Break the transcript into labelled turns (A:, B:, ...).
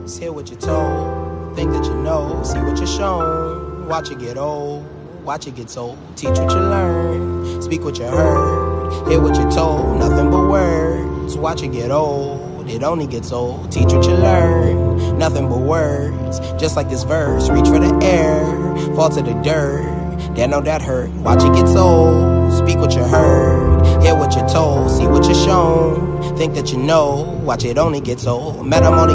A: Hear what you're told, think that you know, see what you're shown, watch it get old, watch it get told, teach what you learn, speak what you heard, hear what you're told, nothing but words, watch it get old, it only gets old, teach what you learn, nothing but words, just like this verse, reach for the air, fall to the dirt, that know that hurt, watch it gets old, speak what you heard, hear what you're told, see what you're shown, think that you know, watch it only gets old, met 'em on the